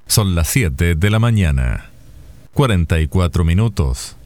Son las 7 de la mañana. 44 minutos.